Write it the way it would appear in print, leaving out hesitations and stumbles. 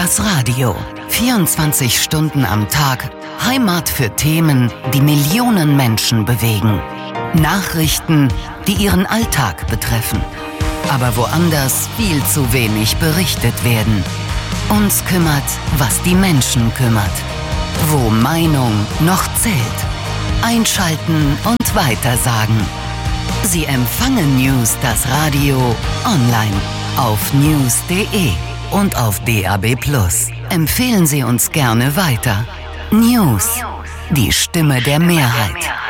Das Radio. 24 Stunden am Tag. Heimat für Themen, die Millionen Menschen bewegen. Nachrichten, die ihren Alltag betreffen. Aber woanders viel zu wenig berichtet werden. Uns kümmert, was die Menschen kümmert. Wo Meinung noch zählt. Einschalten und weitersagen. Sie empfangen News das Radio online auf news.de und auf DAB+. Empfehlen Sie uns gerne weiter. News, die Stimme der Mehrheit.